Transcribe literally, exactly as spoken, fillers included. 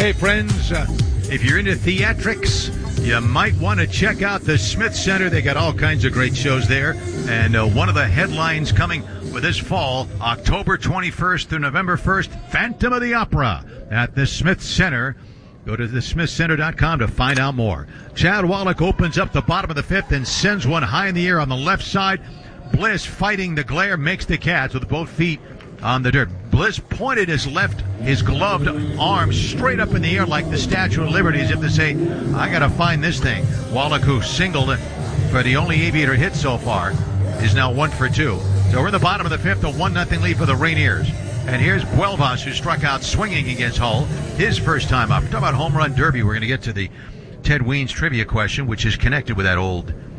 Hey, friends, uh, if you're into theatrics, you might want to check out the Smith Center. They got all kinds of great shows there. And uh, one of the headlines coming for this fall, October twenty-first through November first, Phantom of the Opera at the Smith Center. Go to the smith center dot com to find out more. Chad Wallach opens up the bottom of the fifth and sends one high in the air on the left side. Bliss, fighting the glare, makes the catch with both feet on the dirt. Bliss pointed his left, his gloved arm straight up in the air like the Statue of Liberty, as if to say, I got to find this thing. Wallach, who singled for the only Aviator hit so far, is now one for two. So we're in the bottom of the fifth, a one nothing lead for the Rainiers. And here's Buelvas, who struck out swinging against Hull, his first time up. Talk about home run derby. We're going to get to the Ted Weens trivia question, which is connected with that old